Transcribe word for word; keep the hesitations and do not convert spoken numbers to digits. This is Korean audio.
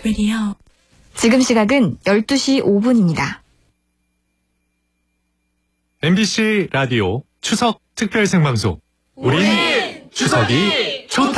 Radio. 지금 시각은 열두 시 오 분입니다. 엠비씨 라디오 추석 특별 생방송. 우린 추석이